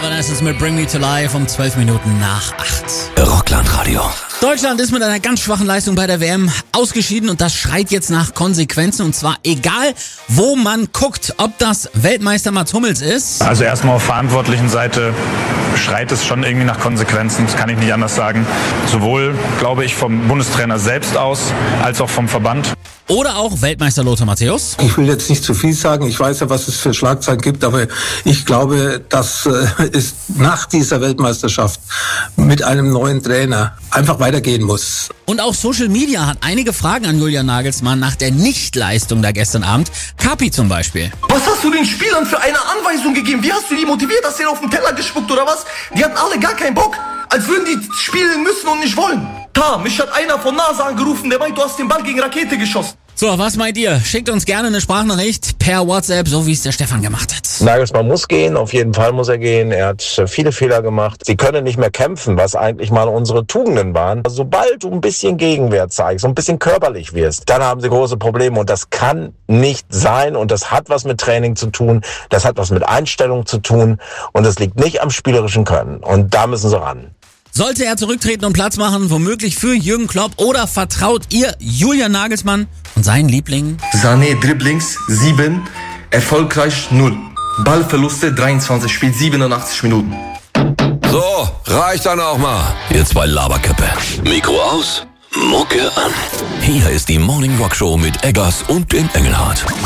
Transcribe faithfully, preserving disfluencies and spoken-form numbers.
Evanescence mit Bring Me to Life um zwölf Minuten nach acht. Rockland-Radio. Deutschland ist mit einer ganz schwachen Leistung bei der W M ausgeschieden und das schreit jetzt nach Konsequenzen und zwar egal, wo man guckt, ob das Weltmeister Mats Hummels ist. Also erstmal auf verantwortlichen Seite schreit es schon irgendwie nach Konsequenzen, das kann ich nicht anders sagen. Sowohl, glaube ich, vom Bundestrainer selbst aus, als auch vom Verband. Oder auch Weltmeister Lothar Matthäus. Ich will jetzt nicht zu viel sagen, ich weiß ja, was es für Schlagzeilen gibt, aber ich glaube, dass äh, es nach dieser Weltmeisterschaft mit einem neuen Trainer einfach weitergehen muss. Und auch Social Media hat einige Fragen an Julian Nagelsmann nach der Nichtleistung da gestern Abend. Kapi zum Beispiel. Was hast du den Spielern für eine Anweisung gegeben? Wie hast du die motiviert? Hast du denen auf den Teller gespuckt oder was? Die hatten alle gar keinen Bock. Als würden die spielen müssen und nicht wollen. Ta, mich hat einer von NASA angerufen, der meint, du hast den Ball gegen Rakete geschossen. So, was meint ihr? Schickt uns gerne eine Sprachnachricht per WhatsApp, so wie es der Stefan gemacht hat. Nagelsmann muss gehen, auf jeden Fall muss er gehen. Er hat viele Fehler gemacht. Sie können nicht mehr kämpfen, was eigentlich mal unsere Tugenden waren. Sobald du ein bisschen Gegenwehr zeigst, ein bisschen körperlich wirst, dann haben sie große Probleme und das kann nicht sein und das hat was mit Training zu tun, das hat was mit Einstellung zu tun und es liegt nicht am spielerischen Können und da müssen sie ran. Sollte er zurücktreten und Platz machen, womöglich für Jürgen Klopp, oder vertraut ihr Julian Nagelsmann und seinen Lieblingen? Sané Dribblings sieben, erfolgreich null. Ballverluste dreiundzwanzig, spielt siebenundachtzig Minuten. So, reicht dann auch mal. Ihr zwei Laberköppe. Mikro aus, Mucke an. Hier ist die Morning Rock Show mit Eggers und dem Engelhardt.